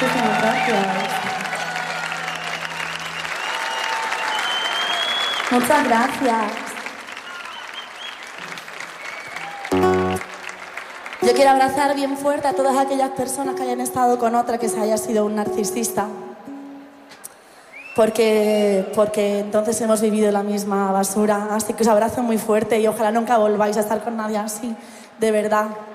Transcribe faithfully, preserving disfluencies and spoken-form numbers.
Muchísimas gracias. Muchas gracias. Yo quiero abrazar bien fuerte a todas aquellas personas que hayan estado con otra que se haya sido un narcisista. Porque, porque entonces hemos vivido la misma basura. Así que os abrazo muy fuerte y ojalá nunca volváis a estar con nadie así, de verdad.